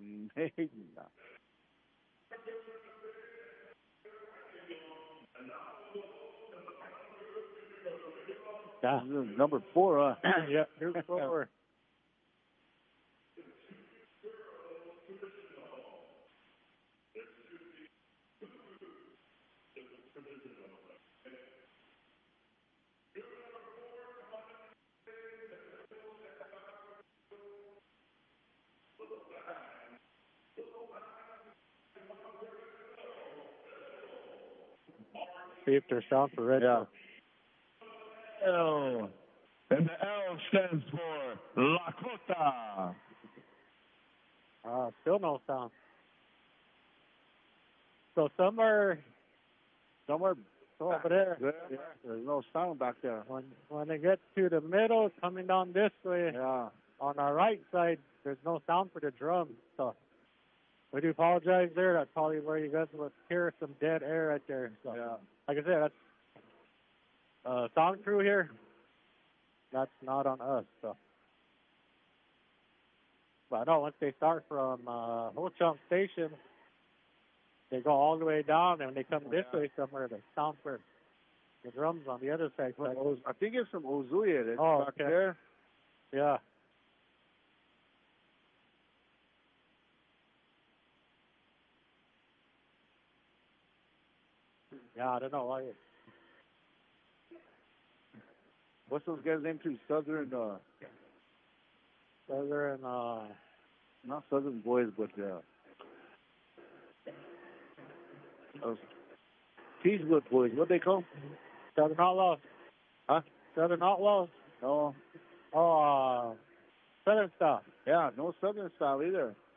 Maybe not. Yeah. This is number 4, huh? Yeah, here's 4. See if they're shot for red. Yeah. L. And the L stands for Lakota. Still no sound. So somewhere over there. Yeah. There's no sound back there. When they get to the middle, coming down this way, Yeah. on our right side, there's no sound for the drums. So we do apologize there. That's probably where you guys will hear some dead air right there. So, Yeah. like I said, that's sound crew here. That's not on us. So, but I know once they start from Ho Chunk Station, they go all the way down, and when they come this way somewhere, the sound for the drums on the other side. I think it's from Ozuya. That's Oh, back okay. there. Yeah. Yeah, I don't know why. What's those guys' name too? Southern, not Southern Boys, but Peacewood Boys. What they call? Southern Outlaws. Huh? Southern Outlaws. No. Oh, Southern Style. Yeah, no Southern Style either.